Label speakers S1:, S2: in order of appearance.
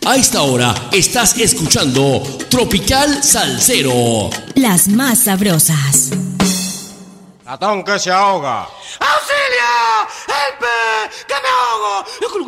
S1: A esta hora estás escuchando Tropical Salsero.
S2: Las más sabrosas.
S3: Ratón que se ahoga.
S4: ¡Auxilio! ¡Helpe! ¡Que me ahogo!